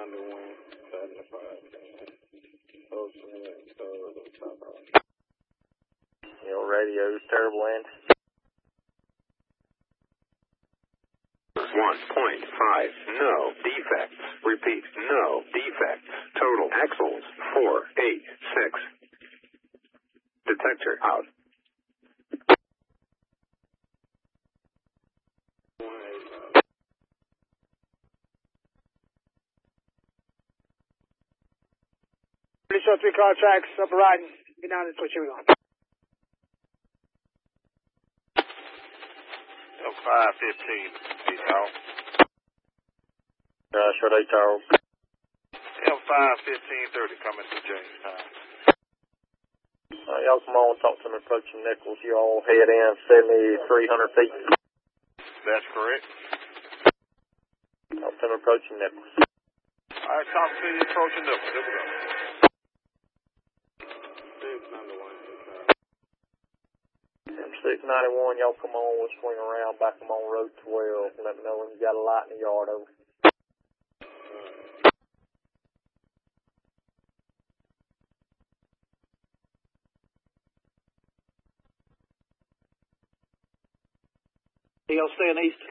Your radio's terrible, and 1.5, no defects. Repeat, no defects. Total axles, 486. Detector out. Pretty sure 3-car tracks, upper riding. Get down and switch, here we go. 515, H-Tower. Short H-Tower. L5-1530 coming to Jamestown. Y'all come on, talk to me approaching Nichols. You all head in 7,300 feet. That's correct. Talk to me approaching Nichols. All right, talk to you approaching Nichols. Here we go. 691, y'all come on, we'll swing around, back them on road 12. Let me know when you got a light in the yard, over. Y'all staying east.